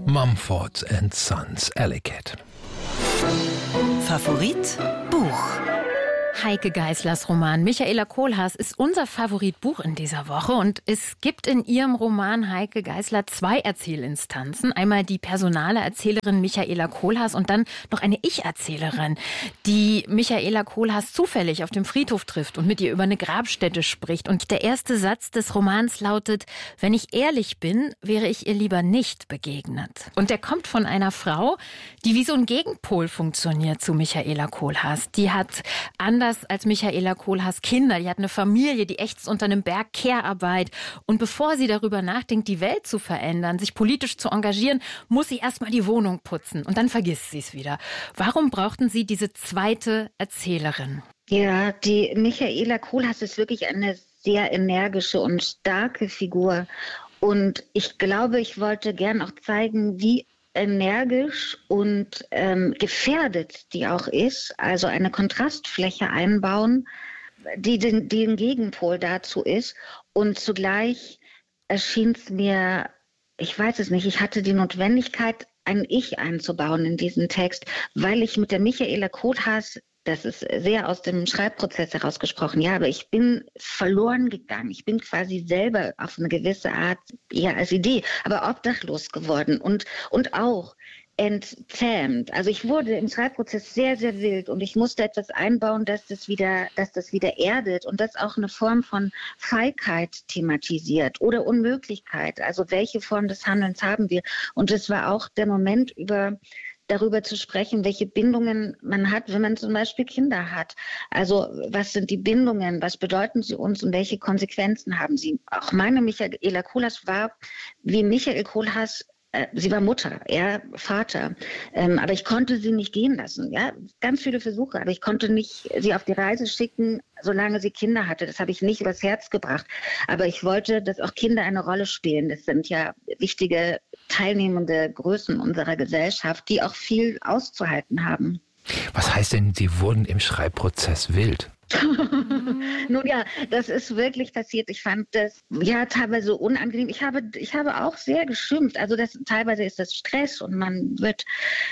Mumford & Sons, Alley Cat. Favorit Buch. Heike Geißlers Roman Michaela Kohlhaas ist unser Favoritbuch in dieser Woche. Und es gibt in ihrem Roman Heike Geißler 2 Erzählinstanzen. Einmal die personale Erzählerin Michaela Kohlhaas und dann noch eine Ich-Erzählerin, die Michaela Kohlhaas zufällig auf dem Friedhof trifft und mit ihr über eine Grabstätte spricht. Und der erste Satz des Romans lautet: Wenn ich ehrlich bin, wäre ich ihr lieber nicht begegnet. Und der kommt von einer Frau, die wie so ein Gegenpol funktioniert zu Michaela Kohlhaas. Die hat anders als Michaela Kohlhaas Kinder. Die hat eine Familie, die ächzt unter einem Berg Care-Arbeit. Und bevor sie darüber nachdenkt, die Welt zu verändern, sich politisch zu engagieren, muss sie erstmal die Wohnung putzen. Und dann vergisst sie es wieder. Warum brauchten Sie diese zweite Erzählerin? Ja, die Michaela Kohlhaas ist wirklich eine sehr energische und starke Figur. Und ich glaube, ich wollte gern auch zeigen, wie energisch und gefährdet die auch ist, also eine Kontrastfläche einbauen, die den Gegenpol dazu ist. Und zugleich erschien es mir, ich weiß es nicht, ich hatte die Notwendigkeit, ein Ich einzubauen in diesen Text, weil ich mit der Michaela Kohlhaas, das ist sehr aus dem Schreibprozess herausgesprochen, ja, aber ich bin verloren gegangen. Ich bin quasi selber auf eine gewisse Art, ja, als Idee, aber obdachlos geworden und auch entzähmt. Also ich wurde im Schreibprozess sehr, sehr wild und ich musste etwas einbauen, dass das wieder erdet und das auch eine Form von Feigheit thematisiert oder Unmöglichkeit. Also welche Form des Handelns haben wir? Und es war auch der Moment, darüber zu sprechen, welche Bindungen man hat, wenn man zum Beispiel Kinder hat. Also was sind die Bindungen, was bedeuten sie uns und welche Konsequenzen haben sie? Auch meine Michaela Kohlhaas war, wie Michael Kohlhaas, sie war Mutter, er Vater, aber ich konnte sie nicht gehen lassen. Ja, ganz viele Versuche, aber ich konnte nicht sie auf die Reise schicken, solange sie Kinder hatte. Das habe ich nicht übers Herz gebracht. Aber ich wollte, dass auch Kinder eine Rolle spielen. Das sind ja wichtige, teilnehmende Größen unserer Gesellschaft, die auch viel auszuhalten haben. Was heißt denn, Sie wurden im Schreibprozess wild? Nun ja, das ist wirklich passiert. Ich fand das ja teilweise unangenehm. Ich habe auch sehr geschimpft. Also teilweise ist das Stress und man wird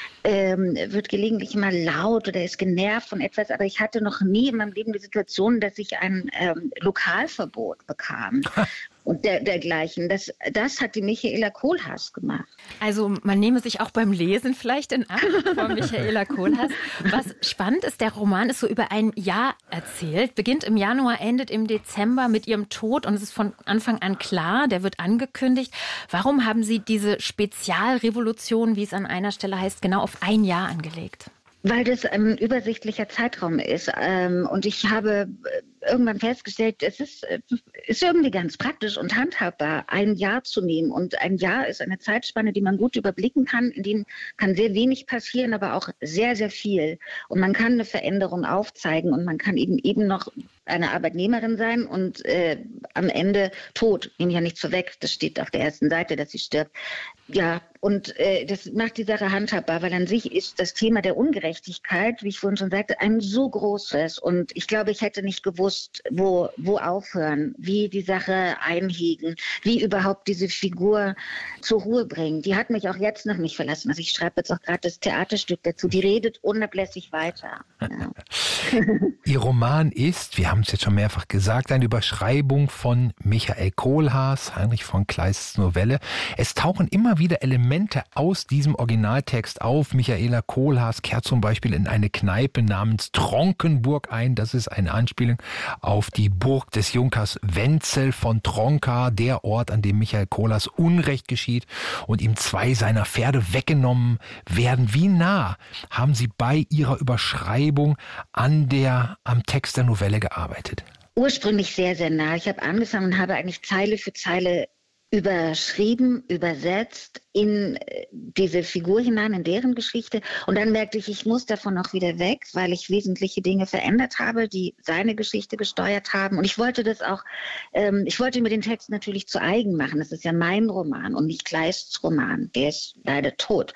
gelegentlich mal laut oder ist genervt von etwas. Aber ich hatte noch nie in meinem Leben die Situation, dass ich ein Lokalverbot bekam. Und dergleichen. Das hat die Michaela Kohlhaas gemacht. Also man nehme sich auch beim Lesen vielleicht in Acht von Michaela Kohlhaas. Was spannend ist, der Roman ist so über ein Jahr erzählt, beginnt im Januar, endet im Dezember mit ihrem Tod und es ist von Anfang an klar, der wird angekündigt. Warum haben Sie diese Spezialrevolution, wie es an einer Stelle heißt, genau auf ein Jahr angelegt? Weil das ein übersichtlicher Zeitraum ist. Und ich habe irgendwann festgestellt, es ist irgendwie ganz praktisch und handhabbar, ein Jahr zu nehmen. Und ein Jahr ist eine Zeitspanne, die man gut überblicken kann. In denen kann sehr wenig passieren, aber auch sehr, sehr viel. Und man kann eine Veränderung aufzeigen und man kann eben noch eine Arbeitnehmerin sein und am Ende tot. Nehme ich ja nichts vorweg, das steht auf der ersten Seite, dass sie stirbt. Ja, und das macht die Sache handhabbar, weil an sich ist das Thema der Ungerechtigkeit, wie ich vorhin schon sagte, ein so großes. Und ich glaube, ich hätte nicht gewusst, wo aufhören, wie die Sache einhegen, wie überhaupt diese Figur zur Ruhe bringen. Die hat mich auch jetzt noch nicht verlassen. Also ich schreibe jetzt auch gerade das Theaterstück dazu. Die redet unablässig weiter. Ja. Ihr Roman ist, wir haben es jetzt schon mehrfach gesagt, eine Überschreibung von Michael Kohlhaas, Heinrich von Kleists Novelle. Es tauchen immer wieder Elemente aus diesem Originaltext auf. Michaela Kohlhaas kehrt zum Beispiel in eine Kneipe namens Tronkenburg ein. Das ist eine Anspielung auf die Burg des Junkers Wenzel von Tronka, der Ort, an dem Michael Kohlhaas Unrecht geschieht und ihm 2 seiner Pferde weggenommen werden. Wie nah haben Sie bei Ihrer Überschreibung am Text der Novelle gearbeitet? Ursprünglich sehr, sehr nah. Ich habe angefangen und habe eigentlich Zeile für Zeile überschrieben, übersetzt in diese Figur hinein, in deren Geschichte. Und dann merkte ich muss davon auch wieder weg, weil ich wesentliche Dinge verändert habe, die seine Geschichte gesteuert haben. Und ich wollte das auch, ich wollte mir den Text natürlich zu eigen machen. Das ist ja mein Roman und nicht Kleists Roman. Der ist leider tot.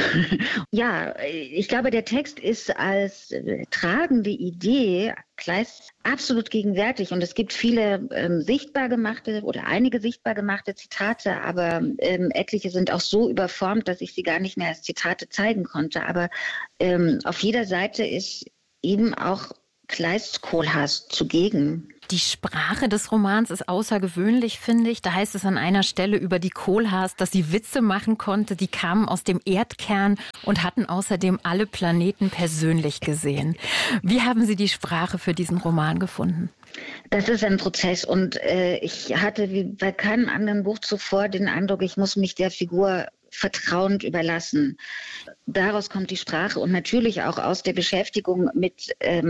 Ja, ich glaube, der Text ist als tragende Idee Kleist absolut gegenwärtig. Und es gibt viele sichtbar gemachte oder einige sichtbar gemachte Zitate, aber etliche sind auch so überformt, dass ich sie gar nicht mehr als Zitate zeigen konnte. Aber auf jeder Seite ist eben auch Kleist Kohlhaas zugegen. Die Sprache des Romans ist außergewöhnlich, finde ich. Da heißt es an einer Stelle über die Kohlhaas, dass sie Witze machen konnte. Die kamen aus dem Erdkern und hatten außerdem alle Planeten persönlich gesehen. Wie haben Sie die Sprache für diesen Roman gefunden? Das ist ein Prozess und ich hatte wie bei keinem anderen Buch zuvor den Eindruck, ich muss mich der Figur vertrauend überlassen. Daraus kommt die Sprache und natürlich auch aus der Beschäftigung mit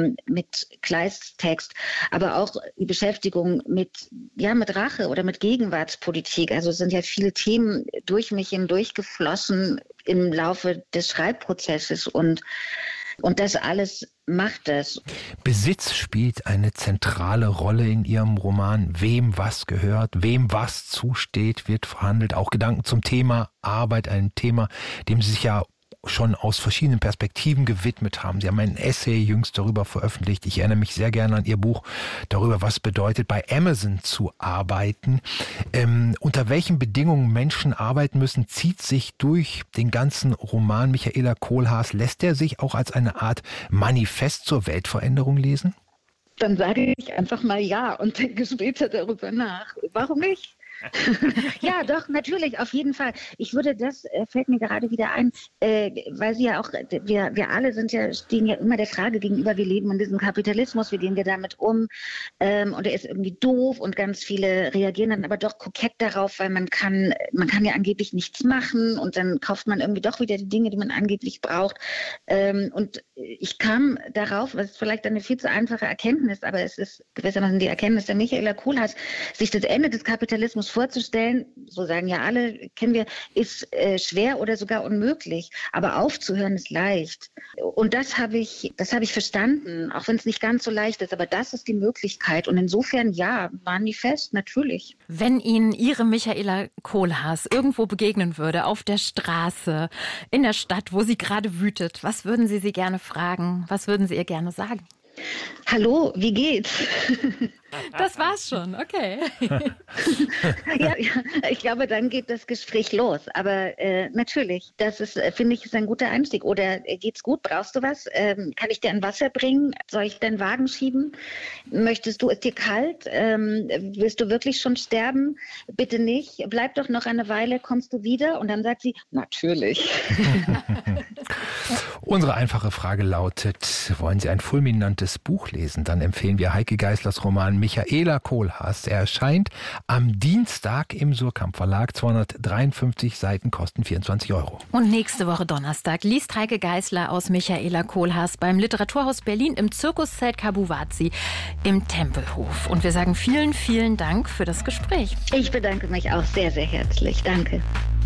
Kleists Text, aber auch die Beschäftigung mit Rache oder mit Gegenwartspolitik. Also es sind ja viele Themen durch mich hindurch geflossen im Laufe des Schreibprozesses und das alles macht es. Besitz spielt eine zentrale Rolle in Ihrem Roman. Wem was gehört, wem was zusteht, wird verhandelt. Auch Gedanken zum Thema Arbeit, ein Thema, dem Sie sich ja schon aus verschiedenen Perspektiven gewidmet haben. Sie haben ein Essay jüngst darüber veröffentlicht. Ich erinnere mich sehr gerne an Ihr Buch darüber, was bedeutet, bei Amazon zu arbeiten. Unter welchen Bedingungen Menschen arbeiten müssen, zieht sich durch den ganzen Roman Michaela Kohlhaas. Lässt er sich auch als eine Art Manifest zur Weltveränderung lesen? Dann sage ich einfach mal ja und denke später darüber nach. Warum nicht? Ja, doch, natürlich, auf jeden Fall. Ich würde, das fällt mir gerade wieder ein, weil Sie ja auch, wir alle stehen ja immer der Frage gegenüber, wir leben in diesem Kapitalismus, wie gehen wir damit um? Und er ist irgendwie doof und ganz viele reagieren dann aber doch kokett darauf, weil man kann ja angeblich nichts machen und dann kauft man irgendwie doch wieder die Dinge, die man angeblich braucht. Und ich kam darauf, was ist vielleicht eine viel zu einfache Erkenntnis, aber es ist gewissermaßen die Erkenntnis der Michaela Kohlhaas, sich das Ende des Kapitalismus vorzustellen, so sagen ja alle, kennen wir, ist schwer oder sogar unmöglich. Aber aufzuhören ist leicht. Und das habe ich verstanden, auch wenn es nicht ganz so leicht ist. Aber das ist die Möglichkeit. Und insofern, ja, Manifest, natürlich. Wenn Ihnen Ihre Michaela Kohlhaas irgendwo begegnen würde, auf der Straße, in der Stadt, wo sie gerade wütet, was würden Sie sie gerne fragen? Was würden Sie ihr gerne sagen? Hallo, wie geht's? Das war's schon, okay. Ja, ich glaube, dann geht das Gespräch los. Aber natürlich, das ist, finde ich, ist ein guter Einstieg. Oder geht's gut? Brauchst du was? Kann ich dir ein Wasser bringen? Soll ich deinen Wagen schieben? Möchtest du, ist dir kalt? Willst du wirklich schon sterben? Bitte nicht. Bleib doch noch eine Weile, kommst du wieder? Und dann sagt sie, natürlich. Unsere einfache Frage lautet, wollen Sie ein fulminantes Buch lesen? Dann empfehlen wir Heike Geißlers Roman Michaela Kohlhaas. Er erscheint am Dienstag im Surkamp Verlag. 253 Seiten, kosten 24 €. Und nächste Woche Donnerstag liest Heike Geißler aus Michaela Kohlhaas beim Literaturhaus Berlin im Zirkuszelt Kabuwazi im Tempelhof. Und wir sagen vielen, vielen Dank für das Gespräch. Ich bedanke mich auch sehr, sehr herzlich. Danke.